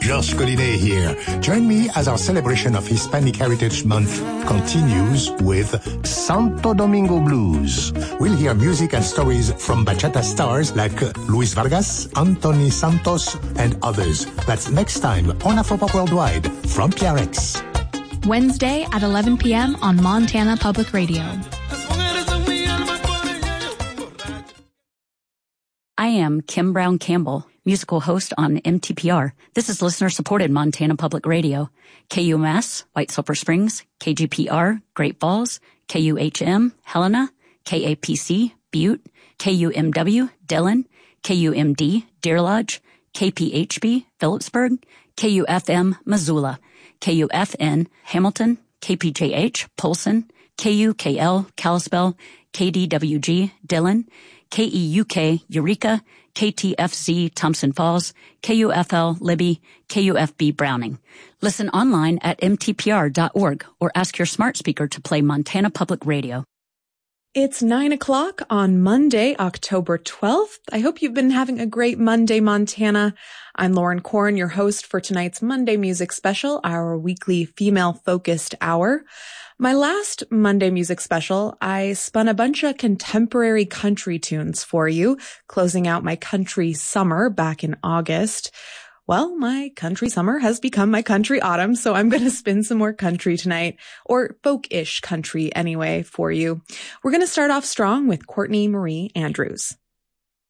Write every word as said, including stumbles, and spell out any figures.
Georges Collinet here. Join me as our celebration of Hispanic Heritage Month continues with Santo Domingo Blues. We'll hear music and stories from bachata stars like Luis Vargas, Anthony Santos, and others. That's next time on Afropop Worldwide from P R X. Wednesday at eleven p.m. on Montana Public Radio. I am Kim Brown Campbell, musical host on M T P R. This is listener-supported Montana Public Radio. K U M S, White Sulphur Springs, K G P R, Great Falls, K U H M, Helena, K A P C, Butte, K U M W, Dillon, K U M D, Deer Lodge, K P H B, Phillipsburg, K U F M, Missoula, K U F N, Hamilton, K P J H, Polson, K U K L, Kalispell, K D W G, Dillon, K E U K, Eureka, K T F Z, Thompson Falls, K U F L, Libby, K U F B, Browning. Listen online at m t p r dot org or ask your smart speaker to play Montana Public Radio. It's nine o'clock on Monday, October twelfth. I hope you've been having a great Monday, Montana. I'm Lauren Korn, your host for tonight's Monday Music Special, our weekly female-focused hour. My last Monday Music Special, I spun a bunch of contemporary country tunes for you, closing out my country summer back in August. Well, my country summer has become my country autumn, so I'm going to spin some more country tonight, or folk-ish country anyway, for you. We're going to start off strong with Courtney Marie Andrews.